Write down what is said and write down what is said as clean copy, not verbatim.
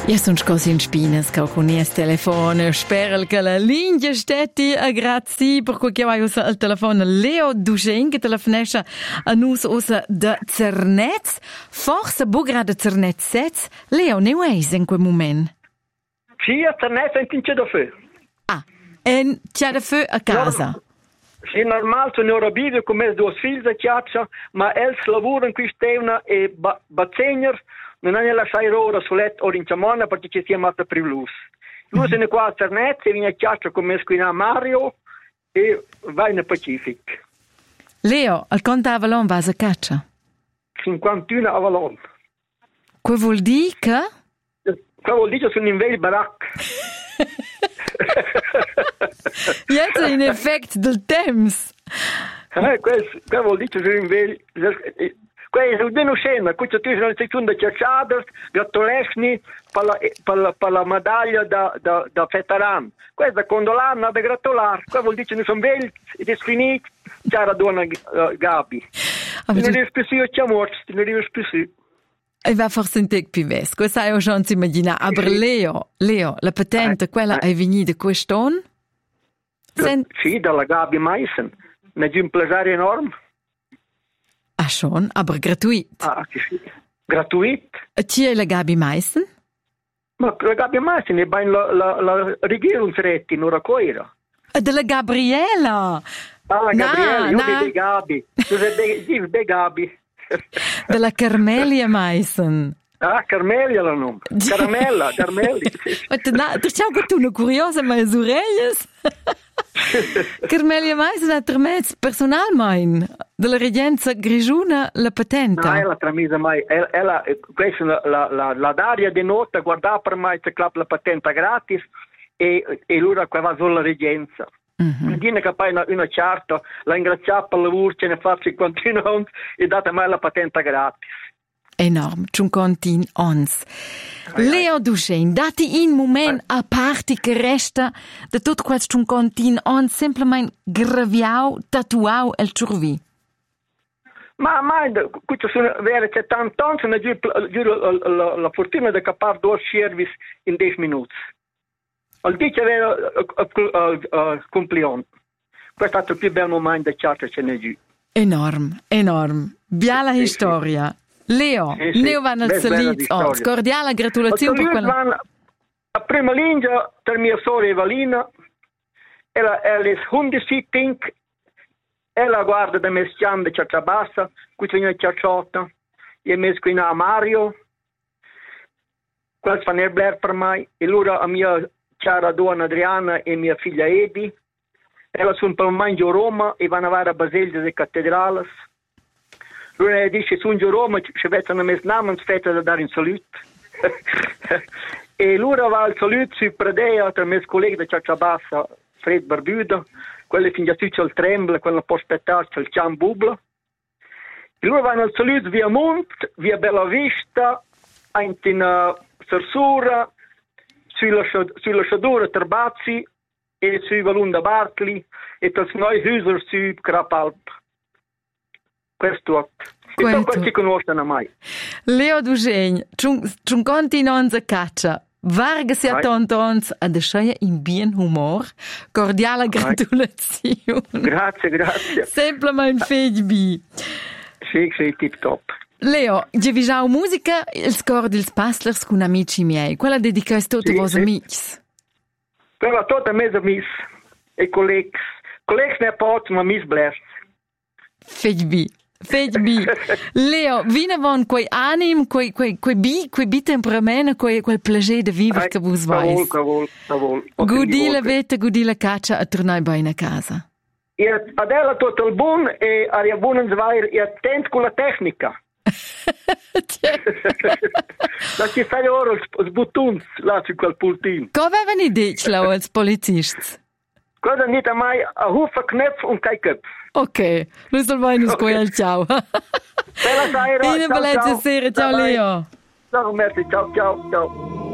Io sono così in spina, con il telefono. Spero che la linea stetti. Grazie per cui chiamo il telefono Leo Dugen, che telefonesce a noi da Zernetz. Forse bugra da Zernetz. Leo, ne vuoi in quel momento? Sì, a Zernetz è c'è da fare. Ah, e c'è da fare a casa? Sì, normale, sono ora vivo come due figli a chiaccia, ma els lavorano in questa e bazzegner. Non hanno lasciato ora sul letto o in ciamona perché ci siamo a Privlus. Lui se ne qua a Zernetz e viene a chiaccia come squina Mario e va in Pacific. Leo, al conto Avalon va a caccia? 51 Avalon. Che vuol dire che? Che vuol dire che sono in veri baracca. Jetzt in effect del temps. Che vuol dire che sono in veri... Questa è una scena, questa è una seconda chiacchierata, gratulesni per la medaglia da veterano. Questa quando l'hanno da gratulare, questo vuol dire che non sono vecchi, ed è finito, c'era donna Gabi. Non riesco più, c'è morto, non riesco più. E va forse un tek più ves, questo è già non si immagina. Aber Leo, la patente, quella è venuta da quest'anno? Sì, dalla Gabi Meissen, ne è un piacere enorme. Ah, schon, aber gratuit. Ah, sì. Gratuit? E chi è la Gabi Meissen? Ma la Gabi Meissen è ben la regierungsrätin ora coira. Della Gabriela! Ah, la Gabriela, io vedo Gabi. Tu sei Gabi. Della Carmelia Meissen. Ah, Carmelia la nome. Caramella, Carmelia. Diciamo che tu una curiosa, ma le orecchie. Carmelia Meissen ha trasmesso personalmente della regenza grigiuna la patente. No, ella tramisa mai. Questa la Daria di notte guardava per mai se clap la patente gratis e l'ora qua va solo la regenza. Quindi che poi una certa la ringraziava per il lavoro, ce ne fa 50 anni e data mai la patente gratis. Enorm, ciun contin ons. Leo Duchen, dati in moment a parte che resta de tot quels ciun contin ons semplicemente graviau, tatuau el ciurvi. Ma questo sono vere 70 anni, sono giuro la fortuna di capare due service in 10 minuti. Al dice vero compliant. Questo è stato il più bel momento di charter ce n'è giù. Enorm. Bella storia. Leo, ne vanno al salito. Cordiale gratulazione per quella. La prima linea per mia sorella Evalina, ella è hundesitting, ella guarda da me stiamo di Ciacciabassa, qui c'è una ciacciota, e me squina a Mario, questo fa nerblare per me, e allora a mia cara donna Adriana e mia figlia Edi, ella sono per me in Roma e vanno a Basilea delle Cattedrales. Lui dice su in Roma ci vedono mes namen fetta da dare in saluto. E lui va al saluto su Pradea tra mes colleghi da Ciacciabassa, Fred Barbuda, quelli fin già c'è il Tremble, quello può aspettare c'è il Cian Bubla. E lui va al saluto via Mont, via Bella Vista, in Sarsura, sulla Sciadura Terbazzi e su Valunda Bartli e per Neuhäuser su Krapalp. Questo ci conoscono mai. Leo Dugen, ciun continonza caccia. Varga si attentons a desceia in bien humor. Cordiale gratulazione. Grazie. Semplicemente fegbi. Sì, tip top. Leo, già vigiamo musica, il score dels Passlers con amici miei. Quella dedica a tutti i vostri amici. Quella a tutti i miei amici e colleghi. Colleghi ne porto, ma mis bless. Fegbi. Leo, vine von quei anim, quei temperamento, quel piacere di vivere che vos vais. Cavol. Gudi la caccia a tornare bene a casa. Adela tutto il buon e aria buon zweir e attento con la tecnica. Da ci stai ora il buttons là su quel pultino. Come avevano detto als polizisti? Cosa nicht mai a Hufe Knöpf und kein Köpf. Ok, noi salviamo scuola, ciao. Bella sera. Bella sera, ciao Leo. Ciao, merci, ciao.